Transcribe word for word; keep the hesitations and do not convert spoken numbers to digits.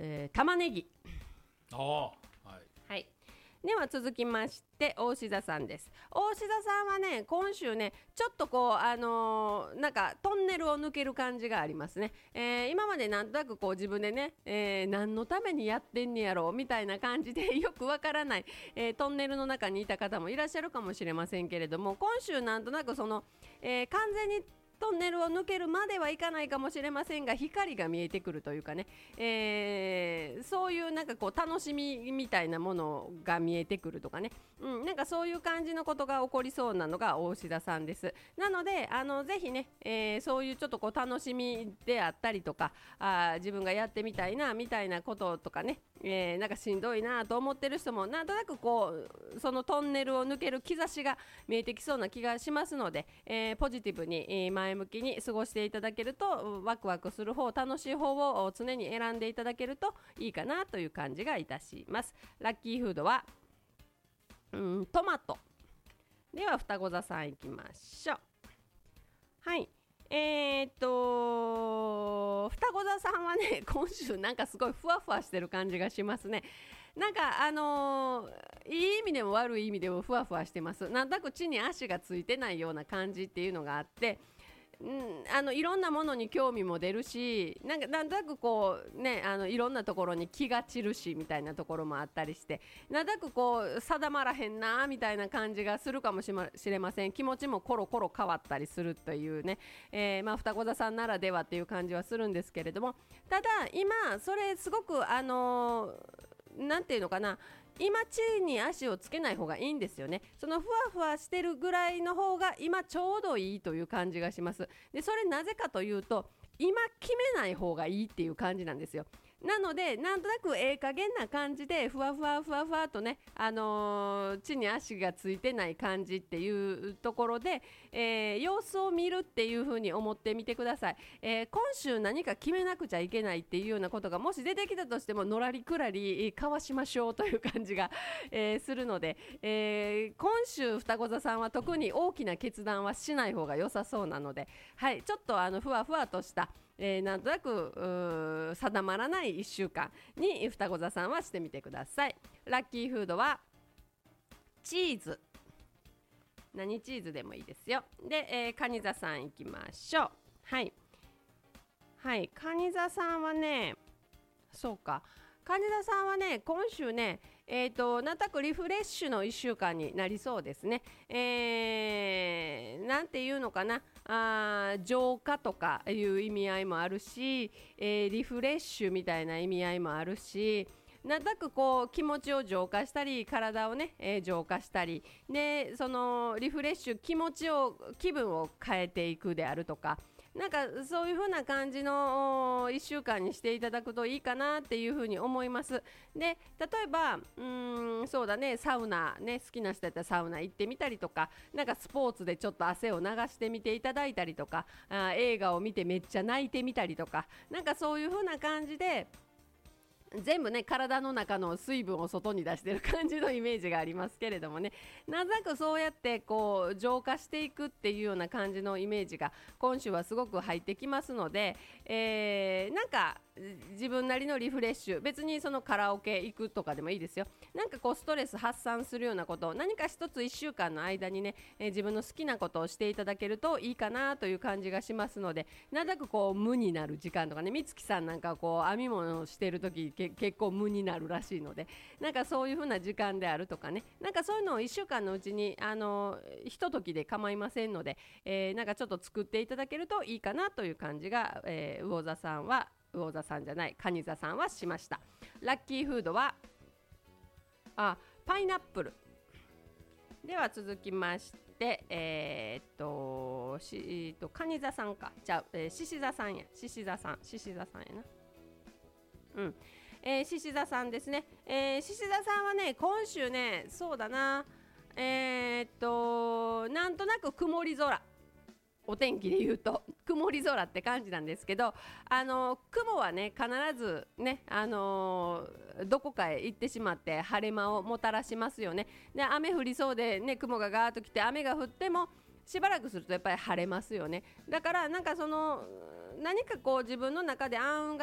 えー、玉ねぎ。 ああ、はい。 はい。では続きまして大志田さんです。大志田さんはね今週ねちょっとこうあのー、なんかトンネルを抜ける感じがありますね、えー、今までなんとなくこう自分でね、えー、何のためにやってんねやろうみたいな感じでよくわからない、えー、トンネルの中にいた方もいらっしゃるかもしれませんけれども、今週なんとなくその、えー、完全にトンネルを抜けるまではいかないかもしれませんが光が見えてくるというかね、えー、そういうなんかこう楽しみみたいなものが見えてくるとかね、うん、なんかそういう感じのことが起こりそうなのが大志田さんです。なのであのぜひね、えー、そういうちょっとこう楽しみであったりとか、あ自分がやってみたいなみたいなこととかね、えー、なんかしんどいなと思ってる人もなんとなくこうそのトンネルを抜ける兆しが見えてきそうな気がしますので、えー、ポジティブに、えー、前向きに過ごしていただけると、ワクワクする方、楽しい方を常に選んでいただけるといいかなという感じがいたします。ラッキーフードはうんトマトでは双子座さんいきましょう。はい、えー、っと双子座さんはね今週なんかすごいふわふわしてる感じがしますね。なんかあのー、いい意味でも悪い意味でもふわふわしてます。なんとなく地に足がついてないような感じっていうのがあって、うん、あのいろんなものに興味も出るし、なんかなんとなくこうねあのいろんなところに気が散るしみたいなところもあったりして、なんとなくこう定まらへんなみたいな感じがするかもしれません。気持ちもコロコロ変わったりするというね、えー、まあ双子座さんならではっていう感じはするんですけれども、ただ今それすごくあのー、なんていうのかな、今地に足をつけない方がいいんですよね。そのふわふわしてるぐらいの方が今ちょうどいいという感じがします。でそれなぜかというと今決めない方がいいっていう感じなんですよ。なのでなんとなくええ加減な感じでふわふわふわふわとね、あのー、地に足がついてない感じっていうところで、えー、様子を見るっていう風に思ってみてください。えー、今週何か決めなくちゃいけないっていうようなことがもし出てきたとしてものらりくらりかわしましょうという感じが、えー、するので、えー、今週双子座さんは特に大きな決断はしない方が良さそうなので、はい、ちょっとあのふわふわとしたえー、なんとなく定まらないいっしゅうかんに双子座さんはしてみてください。ラッキーフードはチーズ、何チーズでもいいですよ。で、えー、蟹座さんいきましょう。はいはい、蟹座さんはね、そうか、蟹座さんはね今週ね、えーと、なんとなくリフレッシュのいっしゅうかんになりそうですね。えー、なんていうのかな、あ浄化とかいう意味合いもあるし、えー、リフレッシュみたいな意味合いもあるし、なんとなくこう気持ちを浄化したり体をね、えー、浄化したりで、そのリフレッシュ、気持ちを気分を変えていくであるとか、なんかそういう風な感じのいっしゅうかんにしていただくといいかなっていう風に思います。で例えばうーんそうだね、サウナね、好きな人だったらサウナ行ってみたりとか、なんかスポーツでちょっと汗を流してみていただいたりとか、あ映画を見てめっちゃ泣いてみたりとか、なんかそういう風な感じで全部ね体の中の水分を外に出してる感じのイメージがありますけれどもね、なんとなくそうやってこう浄化していくっていうような感じのイメージが今週はすごく入ってきますので、えー、なんか自分なりのリフレッシュ、別にそのカラオケ行くとかでもいいですよ。なんかこうストレス発散するようなことを何か一ついっしゅうかんの間にね、えー、自分の好きなことをしていただけるといいかなという感じがしますので、なんとなくこう無になる時間とかね、美月さんなんかこう編み物をしている時け結構無になるらしいので、なんかそういう風な時間であるとかね、なんかそういうのをいっしゅうかんのうちにあのひとときで構いませんので、えー、なんかちょっと作っていただけるといいかなという感じが、えー、魚座さんは魚座さんじゃない蟹座さんはしました。ラッキーフードはあパイナップルでは続きまして、えー、っとしっと蟹座さんか、じゃあ、えー、獅子座さんや獅子座さん獅子座さんやな、うん、えー、獅子座さんですね。えー、獅子座さんはね今週ね、そうだな、えー、っとなんとなく曇り空、お天気で言うと曇り空って感じなんですけど、あの雲はね必ずね、あのー、どこかへ行ってしまって晴れ間をもたらしますよね。で雨降りそうでね、雲がガーッと来て雨が降ってもしばらくするとやっぱり晴れますよね。だからなんかその何かこう自分の中で暗雲が